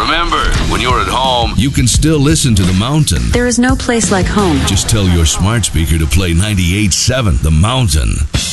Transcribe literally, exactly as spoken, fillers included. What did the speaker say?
Remember, when you're at home, you can still listen to The Mountain. There is no place like home. Just tell your smart speaker to play ninety-eight point seven The Mountain.